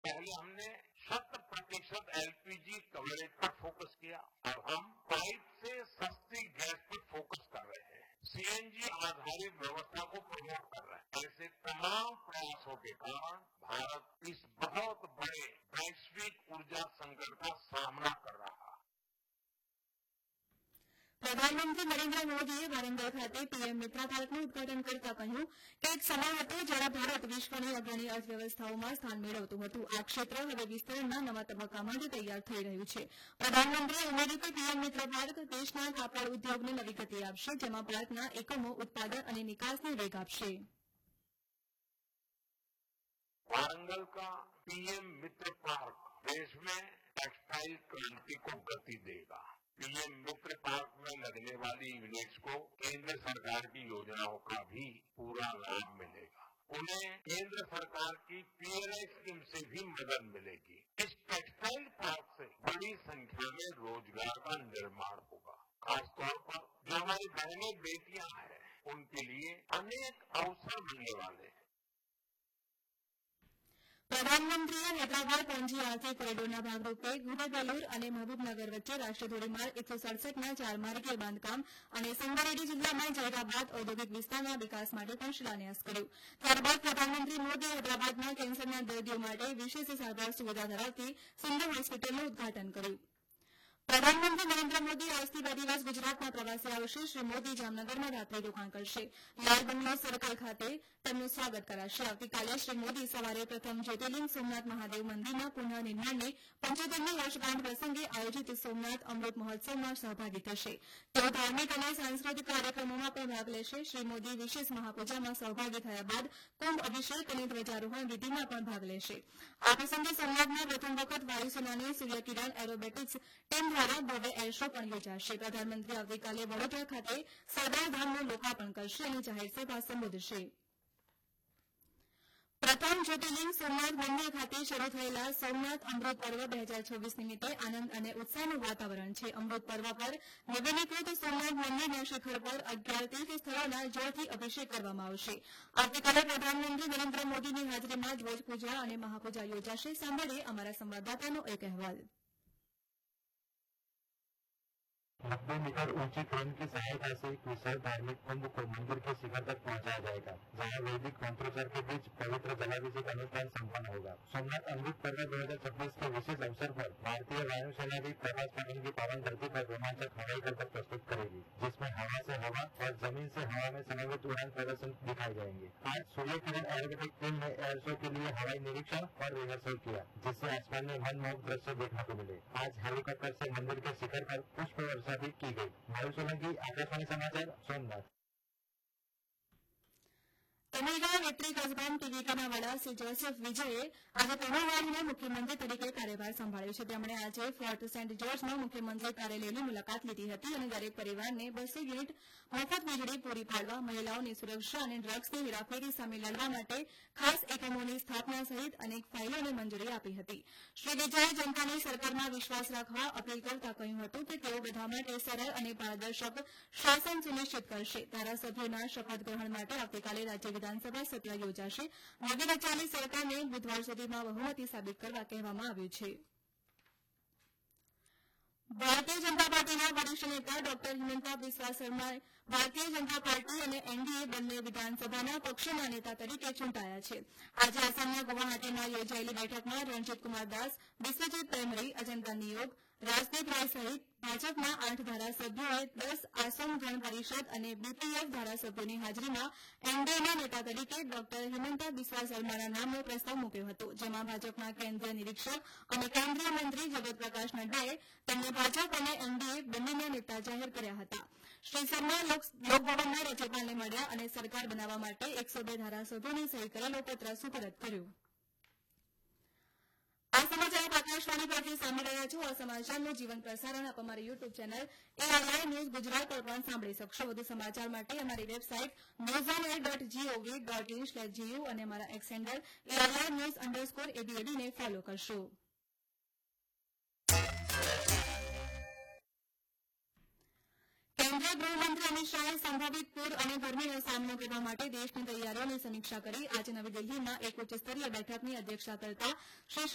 पहले हमने 100% LPG coverage पर फोकस किया और हम पाइप से सस्ती गैस पर फोकस कर रहे हैं, सीएनजी आधारित व्यवस्था को प्रमोट कर रहे हैं। ऐसे तमाम प्रयासों के कारण भारत इस बहुत बड़े वैश्विक ऊर्जा संकट का सामना कर रहा है। પ્રધાનમંત્રી નરેન્દ્ર મોદીએ વરંગલ ખાતે પીએમ મિત્ર ભારતનું ઉદઘાટન કરતા કહ્યું કે એક સમય હતો જ્યારે ભારત વિશ્વની અગ્રણી અર્થવ્યવસ્થાઓમાં સ્થાન મેળવતું હતું. આ ક્ષેત્ર હવે વિસ્તરણના નવા તબક્કા માટે તૈયાર થઈ રહ્યું છે. પ્રધાનમંત્રીએ ઉમેર્યું કે પીએમ મિત્ર ભારત દેશના કાપડ ઉદ્યોગને નવી ગતિ આપશે, જેમાં ભારતના એકમો ઉત્પાદન અને નિકાસને વેગ આપશે. वारंगल का पीएम मित्र पार्क देश में टेक्सटाइल क्रांति को गति देगा। पीएम मित्र पार्क में लगने वाली यूनिट्स को केंद्र सरकार की योजनाओं का भी पूरा लाभ मिलेगा। उन्हें केंद्र सरकार की पीएलआई स्कीम से भी मदद मिलेगी। इस टेक्सटाइल पार्क से बड़ी संख्या में रोजगार का निर्माण होगा। खासतौर पर जो हमारी बहनें बेटियां हैं, उनके लिए अनेक अवसर मिलने वाले हैं। પ્રધાનમંત્રીએ હૈદરાબાદ પણજી આર્થિક કોરિડોરના ભાગરૂપે ગુડેબેલુર અને મહબૂબનગર વચ્ચે રાષ્ટ્રીય ધોરીમાર્ગ 167ના 4 માર્ગીય બાંધકામ અને સંગારેડ્ડી જિલ્લામાં જયરાબાદ ઔદ્યોગિક વિસ્તારના વિકાસ માટે પણ શિલાન્યાસ કર્યો. ત્યારબાદ પ્રધાનમંત્રી મોદીએ હૈદરાબાદમાં કેન્સરના દર્દીઓ માટે વિશેષ સારવાર સુવિધા ધરાવતી સિંધુ હોસ્પિટલનું ઉદઘાટન કર્યું. પ્રધાનમંત્રી નરેન્દ્ર મોદી આજથી 2 દિવસ ગુજરાતના પ્રવાસે આવશે. શ્રી મોદી જામનગરમાં રાત્રિ રોકાણ કરશે. લાલ બંગલો સર્કલ ખાતે તેમનું સ્વાગત કરાશે. આવતીકાલે શ્રી મોદી સવારે પ્રથમ જ્યોતિર્લિંગ સોમનાથ મહાદેવ મંદિરના પુનઃનિર્માણની 75મી વર્ષગાંઠ પ્રસંગે આયોજિત સોમનાથ અમૃત મહોત્સવમાં સહભાગી થશે. તેઓ ધાર્મિક અને સાંસ્કૃતિક કાર્યક્રમોમાં પણ ભાગ લેશે. શ્રી મોદી વિશેષ મહાપૂજામાં સહભાગી થયા બાદ કુંભ અભિષેક અને ધ્વજારોહણ વિધિમાં પણ ભાગ લેશે. આ પ્રસંગે સોમનાથમાં પ્રથમ વખત વાયુસેનાની સૂર્યકિરણ એરોબેટિક્સ ટીમ દ્વારા ભવ્ય એર શો પણ યોજાશે. પ્રધાનમંત્રી આવતીકાલે વડોદરા ખાતે સરદાર ધામનું લોકાર્પણ કરશે અને જાહેર સભા સંબોધશે. પ્રથમ જ્યોતિર્લિંગ સોમનાથ મંદિર ખાતે શરૂ થયેલા સોમનાથ અમૃત પર્વ 2026 નિમિત્તે આનંદ અને ઉત્સાહનું વાતાવરણ છે. અમૃત પર્વ પર નવીનીકૃત સોમનાથ મંદિરના શિખર પર 11 તીર્થ સ્થળોના જળથી અભિષેક કરવામાં આવશે. આવતીકાલે પ્રધાનમંત્રી નરેન્દ્ર મોદીની હાજરીમાં ધ્વજપૂજા અને મહાપૂજા યોજાશે. સાંભળીએ અમારા સંવાદદાતાનો એક અહેવાલ. 90 मीटर ऊंची क्रेन की सहायता से एक विशाल धार्मिक कुंभ को मंदिर के शिखर तक पहुंचाया जाएगा, जहां वैदिक मंत्रोच्चार के बीच पवित्र जलाभिषेक अनुष्ठान संपन्न होगा। सोमनाथ अमृत पर्व 2026 के विशेष अवसर पर भारतीय वायुसेना भी प्रभास पाटन की पावन धरती पर रोमांचक हवाई गड़बड़ प्रस्तुत करेगी, जिसमें हवा से हवा और जमीन से हवा में समन्वित उड़ान प्रदर्शन दिखाए जाएंगे। आज सूर्य किरण एरोबेटिक टीम ने एयर शो के लिए हवाई निरीक्षण और रिहर्सल किया, जिससे आसमान में मनमोहक दृश्य देखने को मिले। आज हेलीकॉप्टर से मंदिर के शिखर पर पुष्प वर्षा भी की गई। वायुसेना की आकाशवाणी समाचार सोमनाथ। તમિલનાડુ વેટ્રી કસબાન ટીવીકેના વડા શ્રી જોસેફ વિજયે આજે તમિલનાડુના મુખ્યમંત્રી તરીકે કાર્યભાર સંભાળ્યો છે. તેમણે આજે ફોર્ટ સેન્ટ જોર્જમાં મુખ્યમંત્રી કાર્યાલયની મુલાકાત લીધી હતી અને દરેક પરિવારને 200 યુનિટ મફત વીજળી પૂરી પાડવા, મહિલાઓની સુરક્ષા અને ડ્રગ્સની હેરાફેરી સામે લડવા માટે ખાસ એકમોની સ્થાપના સહિત અનેક ફાઇલોને મંજૂરી આપી હતી. શ્રી વિજયે જનતાની સરકારમાં વિશ્વાસ રાખવા અપીલ કરતા કહ્યું હતું કે તેઓ બધા માટે સરળ અને પારદર્શક શાસન સુનિશ્ચિત કરશે. ધારાસભ્યોના શપથ ગ્રહણ માટે આવતીકાલે રાજ્ય વિધાનસભા સત્ર યોજાશે. નવી રચાયેલી સરકારને બુધવાર સુધીમાં બહુમતી સાબિત કરવા કહેવામાં આવ્યું છે. ભારતીય જનતા પાર્ટીના વરિષ્ઠ નેતા ડોક્ટર હિમંતા બિસ્વા શર્મા ભારતીય જનતા પાર્ટી અને એનડીએ બંને વિધાનસભાના પક્ષોના નેતા તરીકે ચૂંટાયા છે. આજે આસામના ગુવાહાટીમાં યોજાયેલી બેઠકમાં રણજીત કુમાર દાસ, બિસ્વજીત પ્રેમરી, અજંતા નિયોગ, રાજદીપ રાય સહિત ભાજપના 8 ધારાસભ્યોએ 10 આસામ ગણ પરિષદ અને બીપીએફ ધારાસભ્યોની હાજરીમાં એનડીએના નેતા તરીકે ડોક્ટર હિમંતા બિસ્વા શર્માના નામનો પ્રસ્તાવ મૂક્યો હતો, જેમાં ભાજપના કેન્દ્રીય નિરીક્ષક અને કેન્દ્રીય મંત્રી જગત પ્રકાશ નડ્ડાએ તેમને ભાજપ અને એનડીએ બંનેના નેતા જાહેર કર્યા હતા. શ્રી શર્મા લોકભવનમાં રાજ્યપાલને મળ્યા અને સરકાર બનાવવા માટે 102 ધારાસભ્યોની સહી કરેલો પત્ર સુપરત કર્યો. આ સમાચાર આકાશવાણી પરથી સાંભળી રહ્યા છો. આ સમાચારનું જીવન પ્રસારણ આપ અમારી YouTube channel AIR news Gujarat પર પણ સાંભળી શકશો. વધુ સમાચાર માટે અમારી વેબસાઇટ newsonair.gov.in/gu અને અમારા એક્સ હેન્ડલ AIR_news_ABAD ને ફોલો કરશો. કેન્દ્રીય ગૃહમંત્રી અમિત શાહે સંભવિત પૂર અને ગરમીનો સામનો કરવા માટે દેશની તૈયારીઓની સમીક્ષા કરી. આજે નવી દિલ્હીમાં એક ઉચ્ચસ્તરીય બેઠકની અધ્યક્ષતા કરતા શ્રી